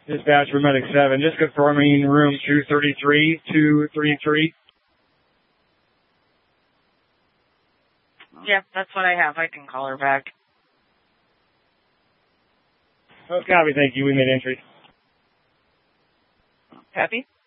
Dispatch for Medic 7, just confirming room 233. Yep, that's what I have. I can call her back. Oh, copy, thank you. We made entry. Copy.